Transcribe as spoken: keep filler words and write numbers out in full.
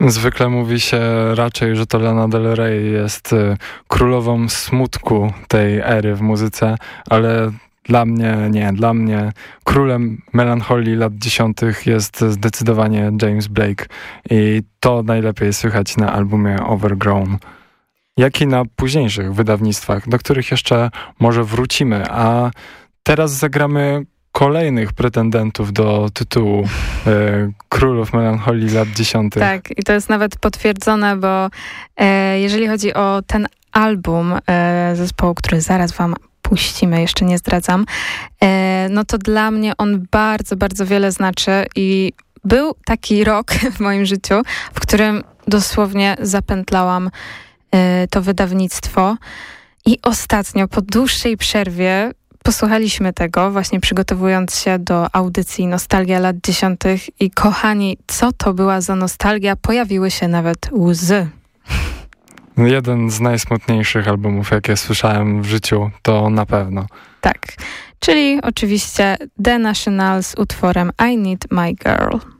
Zwykle mówi się raczej, że to Lana Del Rey jest królową smutku tej ery w muzyce, ale dla mnie nie. Dla mnie królem melancholii lat dziesiątych jest zdecydowanie James Blake i to najlepiej słychać na albumie Overgrown. Jak i na późniejszych wydawnictwach, do których jeszcze może wrócimy, a teraz zagramy kolejnych pretendentów do tytułu e, Królów Melancholii lat dziesiątych. Tak, i to jest nawet potwierdzone, bo e, jeżeli chodzi o ten album e, zespołu, który zaraz wam puścimy, jeszcze nie zdradzam, e, no to dla mnie on bardzo, bardzo wiele znaczy i był taki rok w moim życiu, w którym dosłownie zapętlałam e, to wydawnictwo i ostatnio po dłuższej przerwie posłuchaliśmy tego, właśnie przygotowując się do audycji Nostalgia lat dziesiątych i kochani, co to była za nostalgia? Pojawiły się nawet łzy. Jeden z najsmutniejszych albumów, jakie słyszałem w życiu, to na pewno. Tak, czyli oczywiście The National z utworem I Need My Girl.